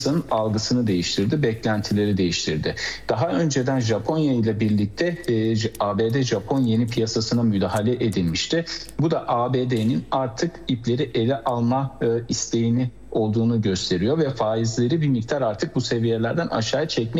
algısını değiştirdi, beklentileri değiştirdi. Daha önceden Japonya ile birlikte ABD-Japon yeni piyasasına müdahale edilmişti. Bu da ABD'nin artık ipleri ele alma isteğini olduğunu gösteriyor ve faizleri bir miktar artık bu seviyelerden aşağı çekme